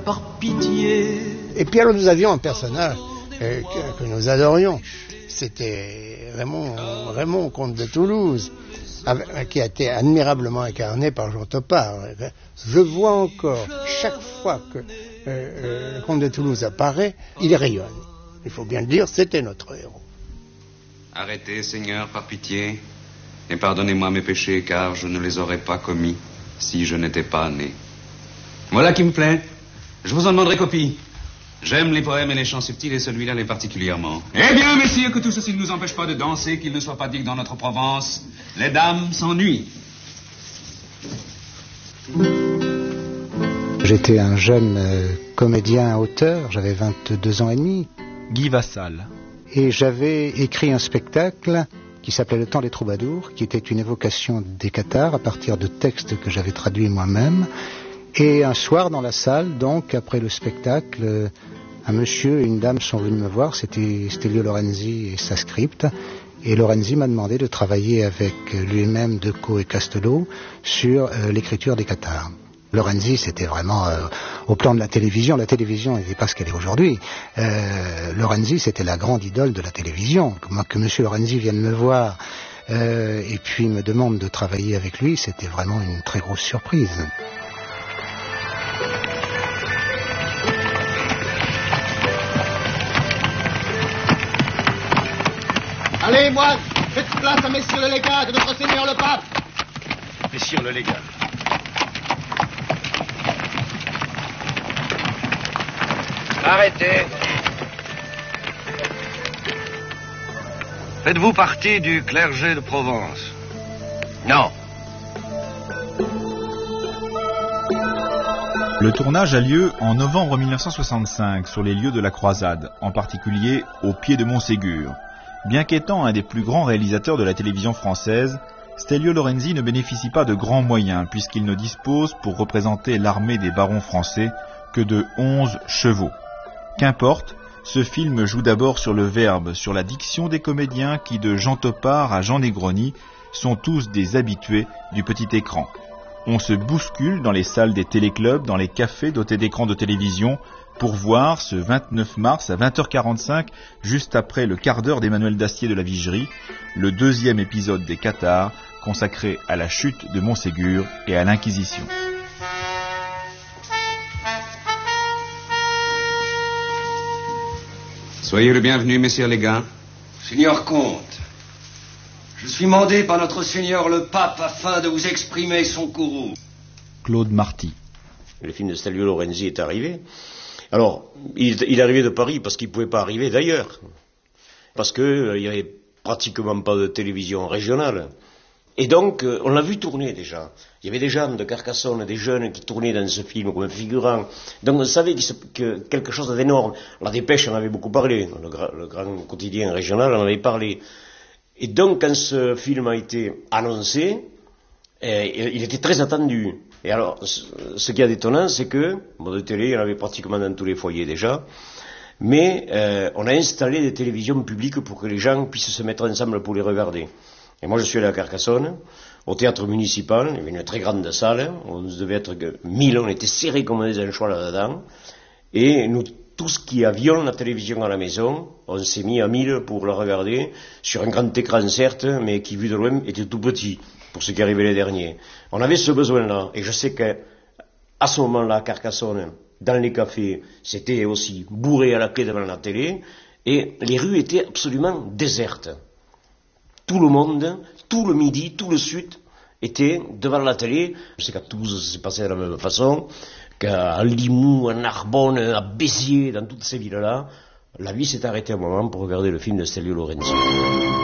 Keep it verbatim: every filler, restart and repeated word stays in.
par pitié. Et puis alors nous avions un personnage euh, que, que nous adorions. C'était Raymond, Raymond, comte de Toulouse, avec, qui a été admirablement incarné par Jean Topard. Je vois encore, chaque fois que euh, euh, le comte de Toulouse apparaît, il rayonne. Il faut bien le dire, c'était notre héros. Arrêtez, Seigneur, par pitié, et pardonnez-moi mes péchés, car je ne les aurais pas commis si je n'étais pas né. Voilà qui me plaît. Je vous en demanderai copie. J'aime les poèmes et les chants subtils, et celui-là l'est particulièrement. Eh bien, messieurs, que tout ceci ne nous empêche pas de danser, qu'il ne soit pas dit que dans notre Provence, les dames s'ennuient. J'étais un jeune euh, comédien auteur, j'avais vingt-deux ans et demi. Guy Vassal. Et j'avais écrit un spectacle qui s'appelait Le Temps des Troubadours, qui était une évocation des Cathares à partir de textes que j'avais traduits moi-même. Et un soir dans la salle, donc après le spectacle, un monsieur et une dame sont venus me voir, c'était Stelio Lorenzi et sa script. Et Lorenzi m'a demandé de travailler avec lui-même, Decaux et Castelot sur euh, l'écriture des Cathares. Lorenzi, c'était vraiment euh, au plan de la télévision. La télévision n'était pas ce qu'elle est aujourd'hui. Euh, Lorenzi, c'était la grande idole de la télévision. Moi, que monsieur Lorenzi vienne me voir euh, et puis me demande de travailler avec lui, c'était vraiment une très grosse surprise. Allez, moine, faites place à messieurs le légat de notre Seigneur le Pape. Messieurs le légat. Arrêtez. Faites-vous partie du clergé de Provence? Non. Le tournage a lieu en novembre mille neuf cent soixante-cinq sur les lieux de la croisade, en particulier au pied de Montségur. Bien qu'étant un des plus grands réalisateurs de la télévision française, Stelio Lorenzi ne bénéficie pas de grands moyens puisqu'il ne dispose pour représenter l'armée des barons français que de onze chevaux. Qu'importe, ce film joue d'abord sur le verbe, sur la diction des comédiens qui, de Jean Topard à Jean Negroni, sont tous des habitués du petit écran. On se bouscule dans les salles des téléclubs, dans les cafés dotés d'écrans de télévision, pour voir ce vingt-neuf mars à vingt heures quarante-cinq, juste après le quart d'heure d'Emmanuel Dastier de la Vigerie, le deuxième épisode des Cathares, consacré à la chute de Montségur et à l'Inquisition. Soyez le bienvenu, messieurs les gars. Seigneur comte, je suis mandé par notre Seigneur le Pape afin de vous exprimer son courroux. Claude Marty. Le film de Stelio Lorenzi est arrivé. Alors, il, il est arrivé de Paris parce qu'il ne pouvait pas arriver d'ailleurs. Parce qu'il euh, n'y avait pratiquement pas de télévision régionale. Et donc, euh, on l'a vu tourner déjà. Il y avait des gens de Carcassonne, des jeunes qui tournaient dans ce film comme figurants. Donc on savait qu'il se, que quelque chose d'énorme. La Dépêche en avait beaucoup parlé. Le, le grand quotidien régional en avait parlé. Et donc, quand ce film a été annoncé, eh, il était très attendu. Et alors, ce qui est étonnant, c'est que, bon, de télé, il y en avait pratiquement dans tous les foyers déjà, mais euh, on a installé des télévisions publiques pour que les gens puissent se mettre ensemble pour les regarder. Et moi, je suis allé à Carcassonne, au théâtre municipal, il y avait une très grande salle, on devait être mille, on était serrés comme des anchois là-dedans, et nous, tous qui avions la télévision à la maison, on s'est mis à mille pour la regarder, sur un grand écran certes, mais qui, vu de loin, était tout petit, pour ceux qui arrivaient les derniers. On avait ce besoin-là, et je sais qu'à ce moment-là, à Carcassonne, dans les cafés, c'était aussi bourré à la clé devant la télé, et les rues étaient absolument désertes. Tout le monde, tout le midi, tout le sud, était devant la télé. Je sais qu'à Toulouse, ça s'est passé de la même façon, qu'à Limoux, à Narbonne, à Béziers, dans toutes ces villes-là, la vie s'est arrêtée un moment pour regarder le film de Stelio Lorenzi.